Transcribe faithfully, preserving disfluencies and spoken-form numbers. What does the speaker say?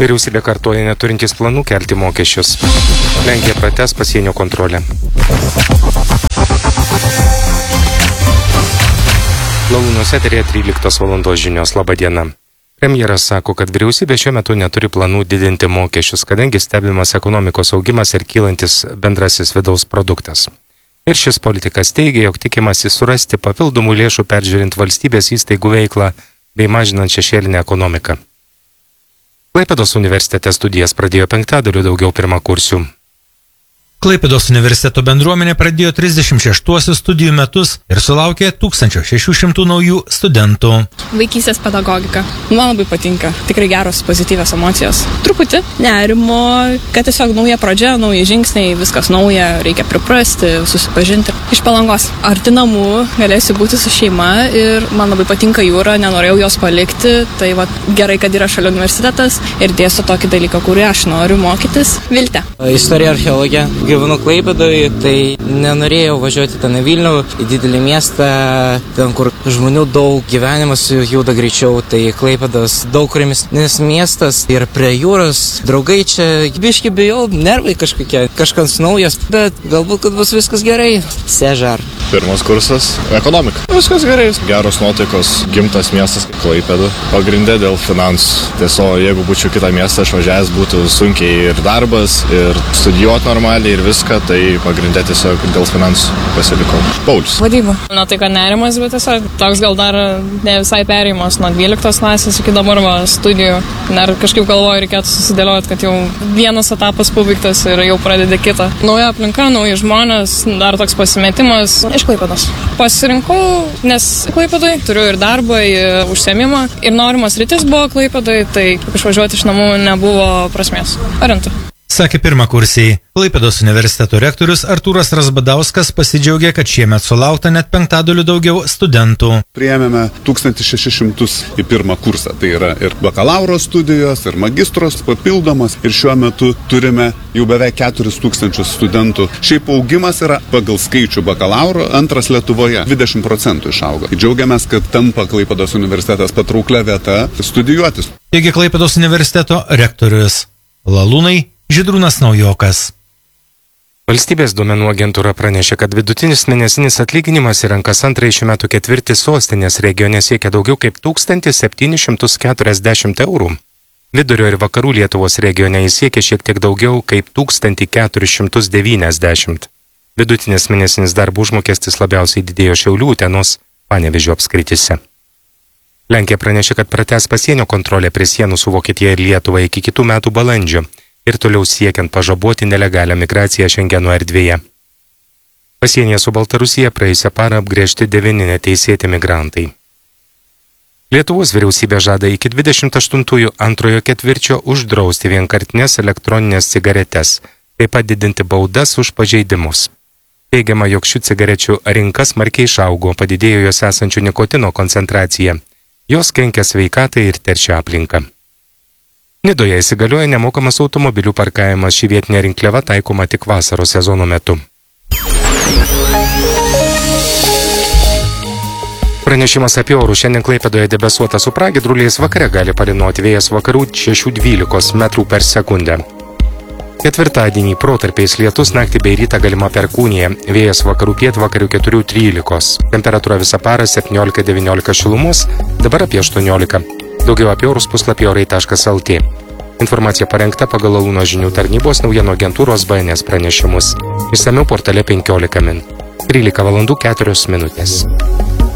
Vyriausybė kartoja neturintys planų kelti mokesčius. Lenkija pratęs pasienio kontrolę. Lalūnos eteryje tryliktos valandos žinios. Labą dieną. Premjeras sako, kad vyriausybė šiuo metu neturi planų didinti mokesčius, kadangi stebimas ekonomikos augimas ir kylantis bendrasis vidaus produktas. Ir šis politikas teigia, jog tikimasi surasti papildomų lėšų peržiūrint valstybės įstaigų veiklą bei mažinant šešėlinę ekonomiką. Klaipėdos universitete studijas pradėjo penktadaliu daugiau pirmakursių. Klaipėdos universiteto bendruomenė pradėjo trisdešimt šeštuosius studijų metus ir sulaukė tūkstančio šešių šimtų naujų studentų. Vaikystės pedagogika. Man labai patinka. Tikrai geros, pozityvios emocijos. Truputį nerimo, kad tiesiog nauja pradžia, nauji žingsniai, viskas nauja, reikia priprasti, susipažinti. Iš Palangos. Arti namų, galėsiu būti su šeima ir man labai patinka jūra, nenorėjau jos palikti. Tai va, gerai, kad yra šalia universitetas ir dėsto tokį dalyką, kurį aš noriu mokytis. Viltė. Istorija, archeologija. Gyvenu Klaipėdoje, tai nenorėjau važiuoti ten į Vilnių, į didelį miestą, ten kur žmonių daug, gyvenimas juda greičiau, tai Klaipėdos daug ramesnis miestas ir prie jūros, draugai čia, biški bijau, nervai kažkokie, kažkas naujas, bet galbūt, kad bus viskas gerai. Sežar. Pirmas kursas – ekonomika. Viskas gerai. Geros nuotaikos, gimtas miestas Klaipėda. Pagrindė dėl finansų. Tiesiog, jeigu būčiau kitą miestą išvažiavęs, būtų sunkiai ir darbas, ir studijuoti normaliai, ir viską, tai pagrindė tiesiog dėl finansų pasilikau. Paulius. Vadyba. Na tai, kad nerimas, bet tiesiog toks gal dar ne visai perėjimas nuo dvyliktos klasės iki dabar va, studijų. Dar kažkaip galvoju, reikėtų susidėlioti, kad jau vienas etapas pabaigtas ir jau pradedi kitą. Nauja aplinka, nauji žmonės, dar toks pasimetimas. Iš Klaipėdos. Pasirinkau, nes Klaipėdoj turiu ir darbą, ir užsiėmimą. Ir norimas rytis buvo Klaipėdoj, tai išvažiuoti iš namų nebuvo prasmės. Orientu. Sakė pirmakursiai. Klaipėdos universiteto rektorius Artūras Razbadauskas pasidžiaugė, kad šiemet sulaukta net penktadaliu daugiau studentų. Priėmėme tūkstantį šešis šimtus į pirmą kursą. Tai yra ir bakalauro studijos, ir magistros papildomos. Ir šiuo metu turime jau beveik keturis tūkstančius studentų. Šiaip augimas yra pagal skaičių bakalauro antras Lietuvoje. dvidešimt procentų išaugo. Džiaugiamės, kad tampa Klaipėdos universitetas patrauklia vieta studijuotis. Taigi Klaipėdos universiteto rektorius. Lalūnai. Žydrūnas Naujokas. Valstybės duomenų agentūra pranešė, kad vidutinis mėnesinis atlyginimas į rankas antrąjį šių metų ketvirtį sostinės regione siekia daugiau kaip tūkstantį septynis šimtus keturiasdešimt eurų. Vidurio ir vakarų Lietuvos regione jis siekia šiek tiek daugiau kaip tūkstantį keturis šimtus devyniasdešimt. Vidutinis mėnesinis darbo užmokestis labiausiai didėjo Šiaulių, Utenos, Panevėžio apskrityse. Lenkija pranešė, kad pratęs pasienio kontrolę prie sienų su Vokietija ir Lietuva iki kitų metų balandžio. Ir toliau siekiant pažaboti nelegalią migraciją Šengeno erdvėje. Pasienyje su Baltarusija praėjusią parą apgręžti devyni neteisėti migrantai. Lietuvos vyriausybė žada iki dvidešimt aštuntųjų antrojo ketvirčio uždrausti vienkartinės elektroninės cigaretes, taip pat didinti baudas už pažeidimus. Teigiama, jog šių cigarečių rinka smarkiai išaugo, padidėjo jos esančių nikotino koncentracija. Jos kenkia sveikatai ir teršia aplinką. Nidoje įsigalioja nemokamas automobilių parkavimas, ši vietinė rinkliava taikoma tik vasaros sezono metu. Pranešimas apie orų. Šiandien Klaipėdoje debesuota su pragiedruliais, vakare gali palynoti vėjas vakarų šešių dvylikos metrų per sekundę. Ketvirtadienį protarpiais lietus, naktį bei rytą galima perkūnija, vėjas vakarų pietvakarių keturių trylikos. Temperatūra visą parą septyniolika devyniolika šilumos, dabar apie aštuoniolika. Daugiau apie orus puslapį orai taškas lt. Informacija parengta pagal Lalūno žinių tarnybos naujienų agentūros B N S pranešimus. Išsamiau portale penkiolika min. trylika valandų keturios minutės.